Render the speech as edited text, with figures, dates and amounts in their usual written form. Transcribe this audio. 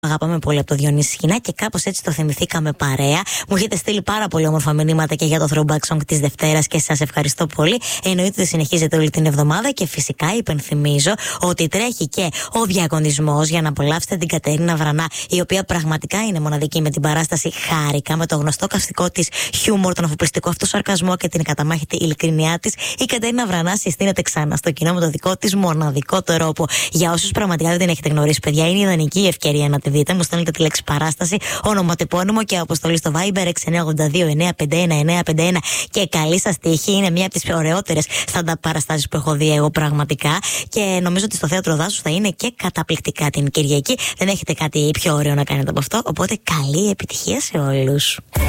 Αγαπάμε πολύ από το Διονύση Σχοινά και κάπως έτσι το θυμηθήκαμε παρέα. Μου έχετε στείλει πάρα πολύ όμορφα μηνύματα και για το throwback song της Δευτέρας και σας ευχαριστώ πολύ. Εννοείται ότι συνεχίζετε όλη την εβδομάδα και φυσικά υπενθυμίζω ότι τρέχει και ο διαγωνισμός για να απολαύσετε την Κατερίνα Βρανά, η οποία πραγματικά είναι μοναδική με την παράσταση Χάρηκα, με το γνωστό καυστικό της χιούμορ, τον αφοπλιστικό αυτό σαρκασμό και την καταμάχητη ειλικρινιά της. Η Κατερίνα Βρανά συστήνεται ξανά στο κοινό με το δικό της μοναδικό τρόπο. Για όσους πραγματικά δεν την έχετε γνωρίσει, παιδιά, είναι ιδανική η ευκαιρία να τη δείτε. Μου στέλνετε τη λέξη παράσταση, ονοματεπώνυμο και αποστολή στο Viber 6982-951-951 και καλή σας τύχη. Είναι μια από τις πιο ωραιότερες stand-up παραστάσεις που έχω δει εγώ πραγματικά και νομίζω ότι στο Θέατρο Δάσους θα είναι και καταπληκτικά την Κυριακή. Δεν έχετε κάτι πιο ωραίο να κάνετε από αυτό, οπότε καλή επιτυχία σε όλους.